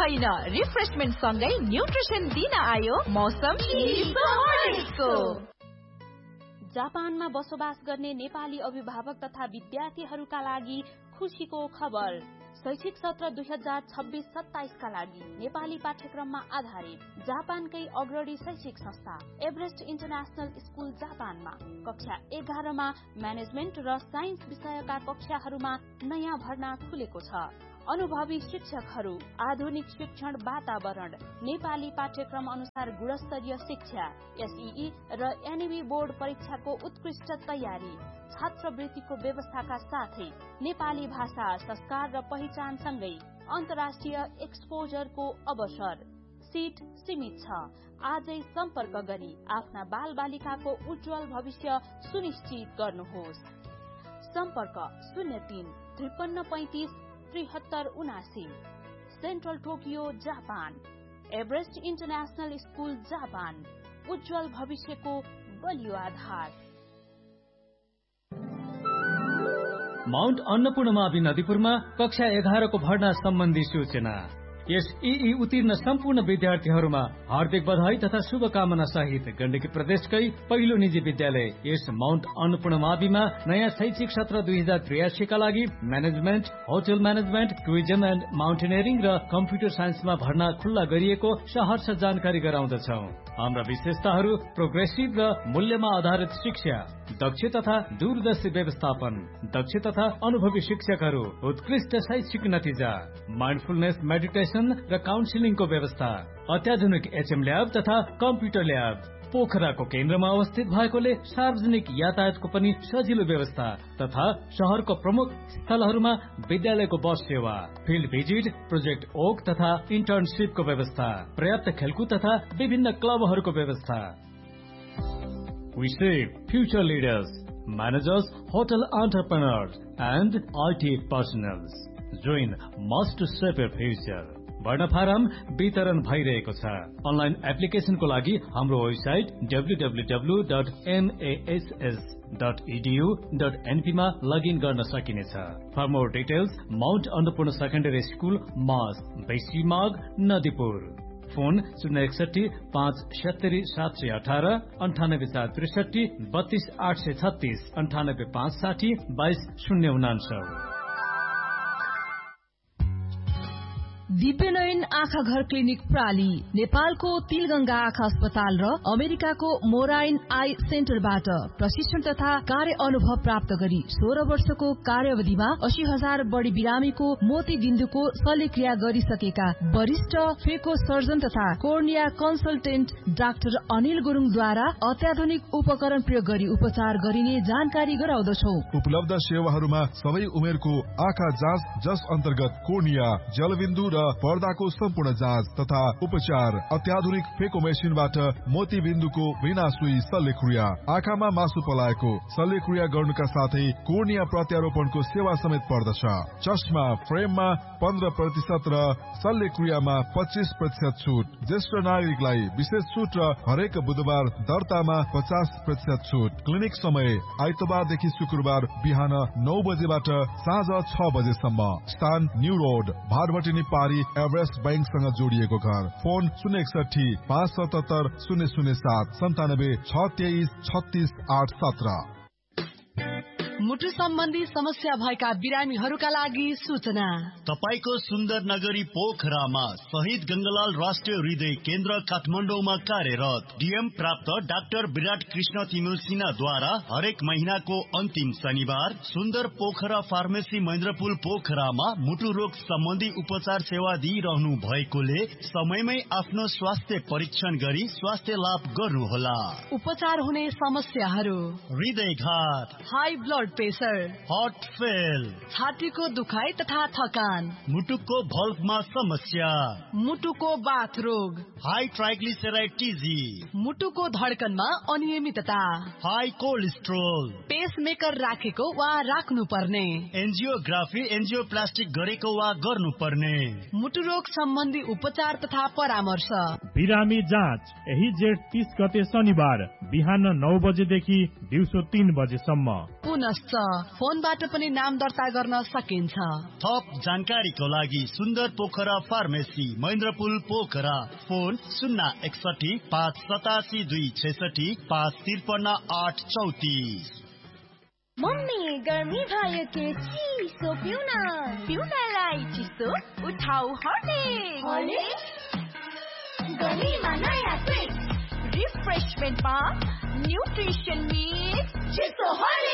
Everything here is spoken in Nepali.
होइन, रिफ्रेशमेन्ट सँगै न्युट्रिसन दिन आयो मौसम को। जापानमा बसोबास गर्ने नेपाली अभिभावक तथा विद्यार्थीहरूका लागि खुशीको खबर। शैक्षिक सत्र 2026-27 का लागि नेपाली पाठ्यक्रममा आधारित जापानकै अग्रणी शैक्षिक संस्था एभरेस्ट इन्टरनेशनल स्कूल जापानमा कक्षा 11 मा म्यानेजमेन्ट र साइन्स विषयका कक्षाहरूमा नयाँ भर्ना खुलेको छ। अनुभवी शिक्षकहरू, आधुनिक शिक्षण वातावरण, नेपाली पाठ्यक्रम अनुसार गुणस्तरीय शिक्षा, एसईई र एनईबी बोर्ड परीक्षाको उत्कृष्ट तयारी, छात्रवृत्तिको व्यवस्थाका साथै नेपाली भाषा, संस्कार र पहिचान सँगै अन्तर्राष्ट्रिय एक्सपोजरको अवसर। सीट सीमित छ। आजै सम्पर्क गरी आफ्ना बाल बालिकाको उज्जवल भविष्य सुनिश्चित गर्नुहोस्। सम्पर्क 03 53 35 7379। Central Tokyo Japan. Everest international school Japan, उज्जवल भविष्यको बलियो आधार। माउन्ट अन्नपूर्णमावि नदीपुरमा कक्षा 11 को भर्ना सम्बन्धी सूचना। यस ईई उत्तीर्ण सम्पूर्ण विद्यार्थीहरूमा हार्दिक बधाई तथा शुभकामना सहित गण्डकी प्रदेशकै पहिलो निजी विद्यालय यस माउन्ट अन्नपूर्णमाविमा नयाँ शैक्षिक सत्र 2083 का लागि management, hotel management, tourism and mountaineering र कम्प्युटर साइन्समा भर्ना खुल्ला गरिएको सहर्ष जानकारी गराउँदछौ। हाम्रा विशेषताहरू प्रोग्रेसिभ र मूल्यमा आधारित शिक्षा, दक्ष तथा दूरदर्शी व्यवस्थापन, दक्ष तथा अनुभवी शिक्षकहरू, उत्कृष्ट शैक्षिक नतिजा, माइन्डफुलनेस मेडिटेसन र काउन्सिलिङको व्यवस्था, अत्याधुनिक एचएम ल्याब तथा कम्प्युटर ल्याब। पोखराको केन्द्रमा अवस्थित भएकोले सार्वजनिक यातायातको पनि सजिलो व्यवस्था तथा शहरको प्रमुख स्थलहरूमा विद्यालयको बस सेवा, फिल्ड भिजिट, प्रोजेक्ट ओक तथा इन्टर्नशिपको व्यवस्था, पर्याप्त खेलकुद तथा विभिन्न क्लबहरूको व्यवस्था। We shape future leaders, managers, hotel entrepreneurs and IT personnels. Join Must to Shape Your Future. भर्ना फारम वितरण भइरहेको छ। अनलाइन एप्लिकेशनको लागि हाम्रो वेबसाइट www.mass.edu.np मा लगइन गर्न सकिनेछ। For more details Mount Annapurna secondary school मास, बेसी माग, नदीपुर। फोन 061 570 718 98 463 32 836 98 560 22 099। दिव्यनयन आँखा घर क्लिनिक प्राली नेपालको तिलगंगा आँखा अस्पताल र अमेरिकाको मोराइन आई सेन्टरबाट प्रशिक्षण तथा कार्य अनुभव प्राप्त गरी 16 वर्षको कार्यावधिमा 80,000 बढी बिरामीको मोतीबिन्दुको शल्यक्रिया गरिसकेका वरिष्ठ फेको सर्जन तथा कोर्निया कन्सल्टेन्ट डाक्टर अनिल गुरुङद्वारा अत्याधुनिक उपकरण प्रयोग गरी उपचार गरिने जानकारी गराउँदछौ। उपलब्ध सेवाहरूमा सबै उमेरको आँखा जाँच, जस अन्तर्गत कोर्निया, जलबिन्दु र पर्दाको सम्पूर्ण जाँच तथा उपचार, अत्याधुनिक फेको मेसिनबाट मोतीबिन्दुको बिना सुई शल्यक्रिया, आँखामा मासु पलाएको शल्यक्रिया गर्नुका साथै कोर्निया प्रत्यारोपणको सेवा समेत पर्दछ। चस्मा फ्रेममा 15% र शल्यक्रियामा 25% छुट। ज्येष्ठ नागरिकलाई विशेष छुट र हरेक बुधबार दर्तामा 50% छुट। क्लिनिक समय आइतबारदेखि शुक्रबार बिहान 9 बजेबाट साँझ 6 बजेसम्म। स्थान न्यू रोड, भारवटी पारी, एभरेस्ट बैंकसँग जोडिएको घर। फोन 061 577 007 97 623 36 817। मुटु सम्बन्धी समस्या भएका बिरामीहरूका लागि सूचना। तपाईको सुन्दर नगरी पोखरामा शहीद गंगालाल राष्ट्रिय हृदय केन्द्र काठमाडौँमा कार्यरत डीएम प्राप्त डाक्टर विराट कृष्ण तिमिल सिन्हाद्वारा हरेक महिनाको अन्तिम शनिबार सुन्दर पोखरा फार्मेसी महेन्द्रपुल पोखरामा मुटु रोग सम्बन्धी उपचार सेवा दिइरहनु भएकोले समयमै आफ्नो स्वास्थ्य परीक्षण गरी स्वास्थ्य लाभ गर्नुहोला। उपचार हुने समस्याहरू: हृदयघात, high blood pressure, heart fail, छातीको दुखाइ तथा थकान, मुटुको भल्भमा समस्या, मुटुको बाथ रोग, हाई ट्राइग्लिसराइड टीजी, मुटुको धड्कनमा अनियमितता, हाई कोलेस्ट्रोल, पेसमेकर राखेको वा राख्नु पर्ने, एन्जियोग्राफी एन्जियोप्लास्टिक गरेको वा गर्नुपर्ने, मुटु रोग सम्बन्धी उपचार तथा परामर्श। बिरामी जाँच यही जेठ 30 गते शनिबार बिहान 9 बजेदेखि दिउँसो 3 बजेसम्म। पुनश्च फोनबाट पनि नाम दर्ता गर्न सकिन्छ। थप जानकारीको लागि सुन्दर Pokhara pharmacy महेन्द्रपुल Pokhara phone 061 587 266 553 834। Mummy गर्मी भयो के चिसो पिउनलाई चिसो उठाउ हर्लिक्स गर्मीमा नयाँ ट्रिक रिफ्रेशमेन्टमा न्युट्रिसन मिक्स चिसो हर्लिक्स।